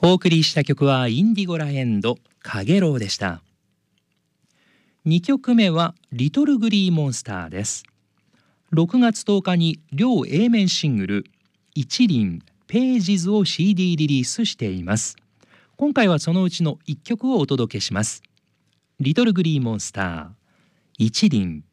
お送りした曲はインディゴラエンドかげろうでした。2曲目はリトルグリーモンスターです。6月10日に両 A 面シングル一輪ページズを CD リリースしています。今回はそのうちの1曲をお届けします。リトルグリーモンスター一輪